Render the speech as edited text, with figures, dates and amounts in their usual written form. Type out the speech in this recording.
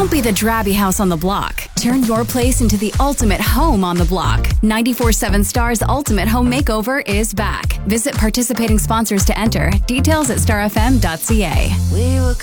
Don't be the drabby house on the block. Turn your place into the ultimate home on the block. 94.7 Star's Ultimate Home Makeover is back. Visit participating sponsors to enter. Details at starfm.ca. We were